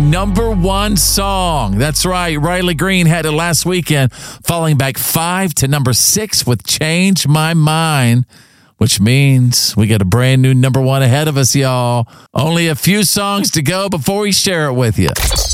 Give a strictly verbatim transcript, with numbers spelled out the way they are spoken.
number one song. That's right. Riley Green had it last weekend, falling back five to number six with Change My Mind, which means we got a brand new number one ahead of us, y'all. Only a few songs to go before we share it with you.